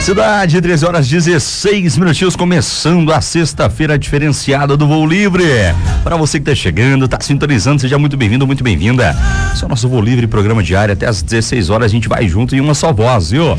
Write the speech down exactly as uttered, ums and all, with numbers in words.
Cidade, treze horas dezesseis minutinhos, começando a sexta-feira diferenciada do Voo Livre. Para você que tá chegando, tá sintonizando, seja muito bem-vindo, muito bem-vinda. Esse é o nosso Voo Livre, programa diário até às dezesseis horas, a gente vai junto em uma só voz, viu?